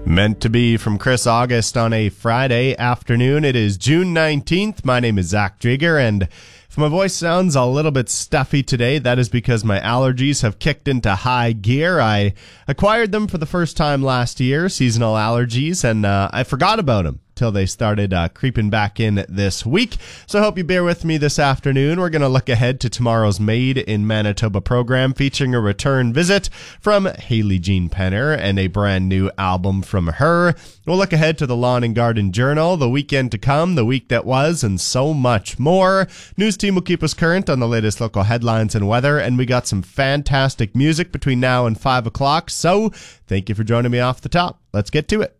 Meant to be from Chris August on a Friday afternoon. It is June 19th. My name is Zach Jager, and if my voice sounds a little bit stuffy today, that is because my allergies have kicked into high gear. I acquired them for the first time last year, seasonal allergies, and I forgot about them till they started creeping back in this week. So I hope you bear with me this afternoon. We're going to look ahead to tomorrow's Made in Manitoba program featuring a return visit from Hayley Jean Penner and a brand new album from her. We'll look ahead to the Lawn and Garden Journal, the weekend to come, the week that was, and so much more. News team will keep us current on the latest local headlines and weather, and we got some fantastic music between now and 5 o'clock. So thank you for joining me off the top. Let's get to it.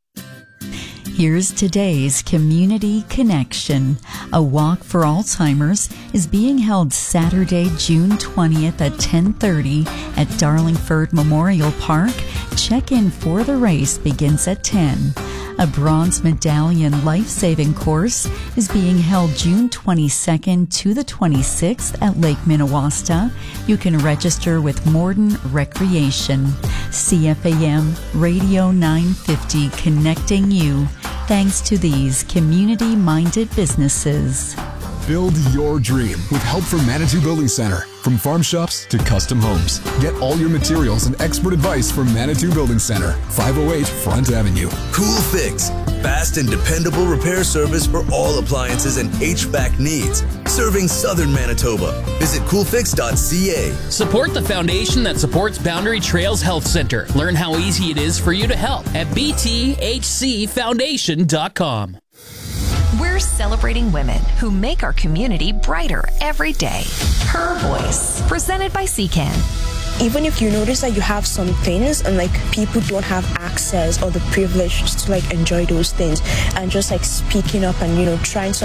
Here's today's Community Connection. A Walk for Alzheimer's is being held Saturday, June 20th at 10:30 at Darlingford Memorial Park. Check-in for the race begins at 10. A bronze medallion life-saving course is being held June 22nd to the 26th at Lake Minnewasta. You can register with Morden Recreation. CFAM Radio 950 connecting you. Thanks to these community-minded businesses. Build your dream with help from Manitou Building Center. From farm shops to custom homes. Get all your materials and expert advice from Manitou Building Center, 508 Front Avenue. Cool Fix. Fast and dependable repair service for all appliances and HVAC needs. Serving Southern Manitoba. Visit coolfix.ca. Support the foundation that supports Boundary Trails Health Center. Learn how easy it is for you to help at bthcfoundation.com. We're celebrating women who make our community brighter every day. Her Voice, presented by CCAN. Even if you notice that you have some things and people don't have access or the privilege to enjoy those things, and just speaking up and trying to